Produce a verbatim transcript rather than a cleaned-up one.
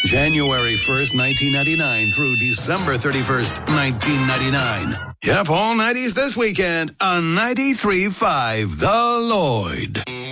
January first, nineteen ninety-nine through December thirty-first, nineteen ninety-nine. Yep, all nineties this weekend on ninety-three point five The Lloyd.